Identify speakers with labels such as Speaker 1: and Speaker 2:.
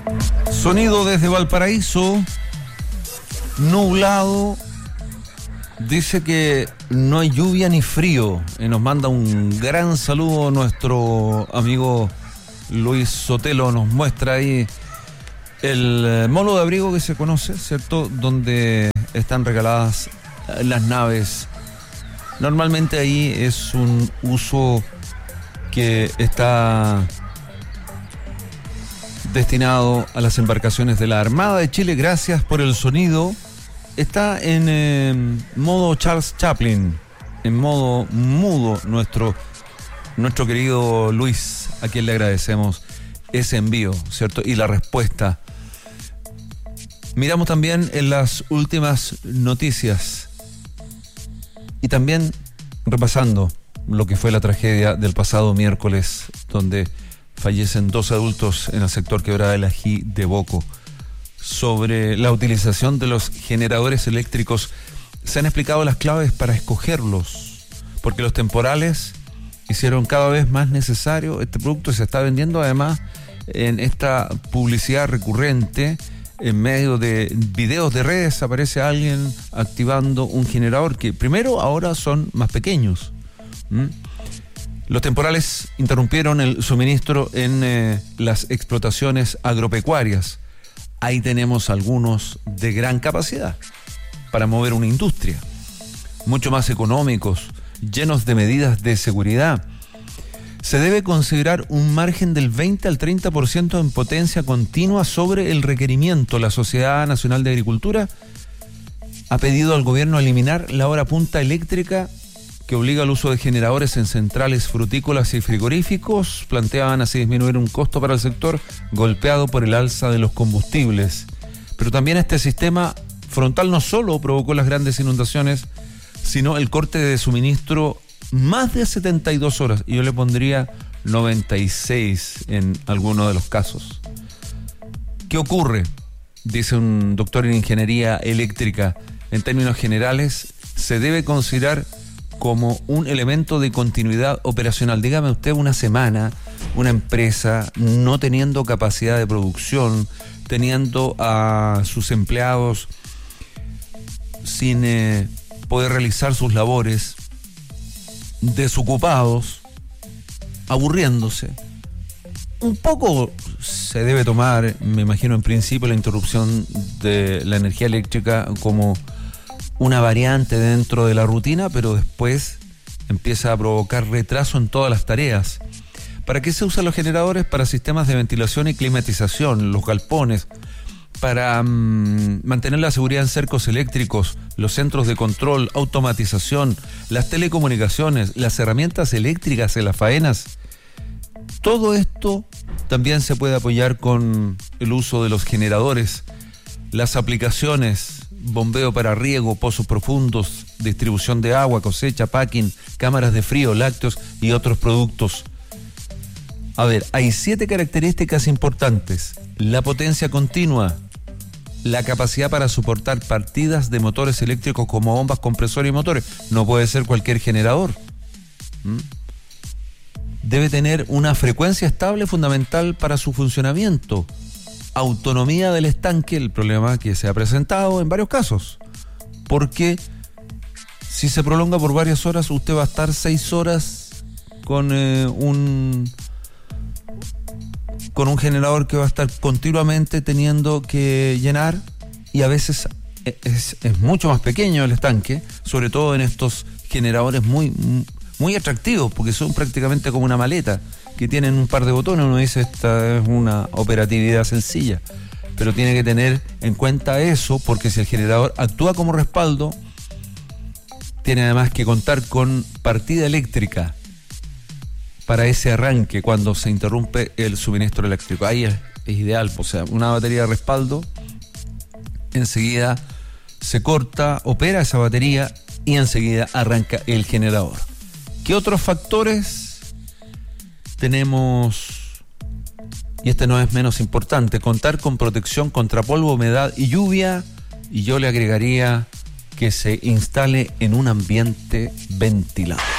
Speaker 1: Sonido desde Valparaíso, nublado, dice que no hay lluvia ni frío. Y nos manda un gran saludo nuestro amigo Luis Sotelo, nos muestra ahí el molo de abrigo que se conoce, ¿cierto? Donde están regaladas las naves. Normalmente ahí es un uso que está destinado a las embarcaciones de la Armada de Chile. Gracias por el sonido. Está en modo Charles Chaplin, en modo mudo, nuestro querido Luis, a quien le agradecemos ese envío, ¿cierto? Y la respuesta. Miramos también en las últimas noticias y también repasando lo que fue la tragedia del pasado miércoles, donde fallecen 2 adultos en el sector Quebrada del Ají de Boco. Sobre la utilización de los generadores eléctricos, se han explicado las claves para escogerlos, porque los temporales hicieron cada vez más necesario. Este producto se está vendiendo además en esta publicidad recurrente. En medio de videos de redes aparece alguien activando un generador que primero ahora son más pequeños. Los temporales interrumpieron el suministro en las explotaciones agropecuarias. Ahí tenemos algunos de gran capacidad para mover una industria, mucho más económicos, llenos de medidas de seguridad. Se debe considerar un margen del 20 al 30% en potencia continua sobre el requerimiento. La Sociedad Nacional de Agricultura ha pedido al gobierno eliminar la hora punta eléctrica que obliga al uso de generadores en centrales frutícolas y frigoríficos. Planteaban así disminuir un costo para el sector golpeado por el alza de los combustibles. Pero también este sistema frontal no solo provocó las grandes inundaciones, sino el corte de suministro más de 72 horas, y yo le pondría 96 en alguno de los casos. ¿Qué ocurre? Dice un doctor en ingeniería eléctrica. En términos generales, se debe considerar como un elemento de continuidad operacional. Dígame usted, una semana, una empresa no teniendo capacidad de producción, teniendo a sus empleados sin poder realizar sus labores, desocupados, aburriéndose. Un poco se debe tomar, me imagino en principio, la interrupción de la energía eléctrica como una variante dentro de la rutina, pero después empieza a provocar retraso en todas las tareas. ¿Para qué se usan los generadores? Para sistemas de ventilación y climatización, los galpones, para mantener la seguridad en cercos eléctricos, los centros de control, automatización, las telecomunicaciones, las herramientas eléctricas en las faenas. Todo esto también se puede apoyar con el uso de los generadores, las aplicaciones, bombeo para riego, pozos profundos, distribución de agua, cosecha, packing, cámaras de frío, lácteos y otros productos. A ver, hay 7 características importantes: la potencia continua, la capacidad para soportar partidas de motores eléctricos como bombas, compresores y motores. No puede ser cualquier generador. Debe tener una frecuencia estable fundamental para su funcionamiento. Autonomía del estanque, el problema que se ha presentado en varios casos, porque si se prolonga por varias horas, usted va a estar 6 horas con un generador que va a estar continuamente teniendo que llenar, y a veces es mucho más pequeño el estanque, sobre todo en estos generadores muy atractivos, porque son prácticamente como una maleta, que tienen un par de botones. Uno dice, esta es una operatividad sencilla, pero tiene que tener en cuenta eso, porque si el generador actúa como respaldo, tiene además que contar con partida eléctrica para ese arranque cuando se interrumpe el suministro eléctrico. Ahí es ideal, o sea, una batería de respaldo, enseguida se corta, opera esa batería y enseguida arranca el generador. ¿Qué otros factores tenemos? Y este no es menos importante: contar con protección contra polvo, humedad y lluvia, y yo le agregaría que se instale en un ambiente ventilado.